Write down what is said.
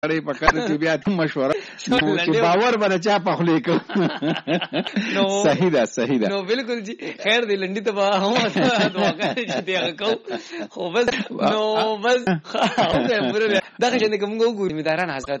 اړې په کار چې بیا ته مشوره چې باور باندې چا په خولې کو. صحیح ده. نو بالکل جی خیر دی لنډی ته هم دعا کوي چې دی کو خو بس نو بس دا څنګه کوم وګورئ میداران حضرت